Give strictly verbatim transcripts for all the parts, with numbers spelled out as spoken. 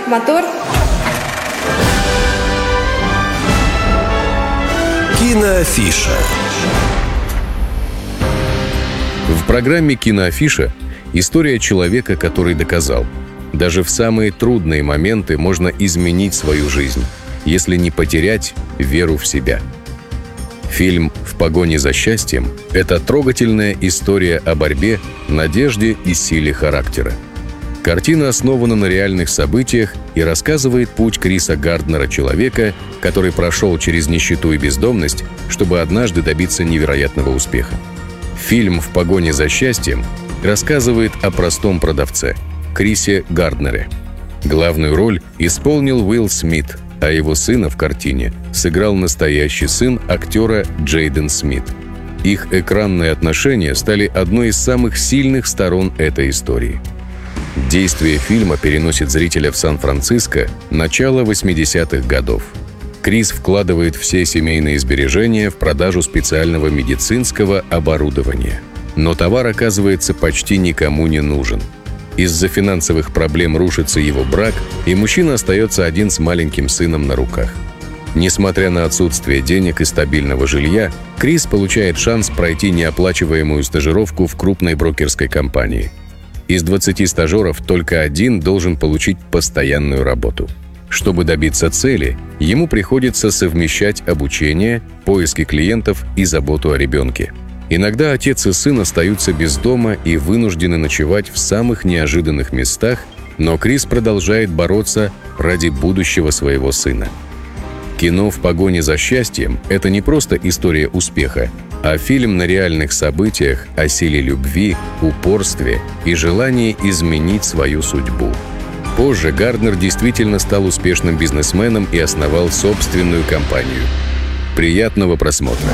мотор. Киноафиша. В программе «Киноафиша» история человека, который доказал: даже в самые трудные моменты можно изменить свою жизнь, если не потерять веру в себя. Фильм «В погоне за счастьем» — это трогательная история о борьбе, надежде и силе характера. Картина основана на реальных событиях и рассказывает путь Криса Гарднера, человека, который прошел через нищету и бездомность, чтобы однажды добиться невероятного успеха. Фильм «В погоне за счастьем» рассказывает о простом продавце — Крисе Гарднере. Главную роль исполнил Уилл Смит, а его сына в картине сыграл настоящий сын актера Джейден Смит. Их экранные отношения стали одной из самых сильных сторон этой истории. Действие фильма переносит зрителя в Сан-Франциско начала восьмидесятых годов. Крис вкладывает все семейные сбережения в продажу специального медицинского оборудования. Но товар оказывается почти никому не нужен. Из-за финансовых проблем рушится его брак, и мужчина остается один с маленьким сыном на руках. Несмотря на отсутствие денег и стабильного жилья, Крис получает шанс пройти неоплачиваемую стажировку в крупной брокерской компании. Из двадцати стажеров только один должен получить постоянную работу. Чтобы добиться цели, ему приходится совмещать обучение, поиски клиентов и заботу о ребенке. Иногда отец и сын остаются без дома и вынуждены ночевать в самых неожиданных местах, но Крис продолжает бороться ради будущего своего сына. Кино «В погоне за счастьем» — это не просто история успеха, а фильм на реальных событиях о силе любви, упорстве и желании изменить свою судьбу. Позже Гарднер действительно стал успешным бизнесменом и основал собственную компанию. Приятного просмотра!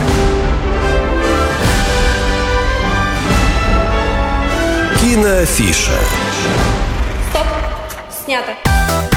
Киноафиша. Стоп. Снято.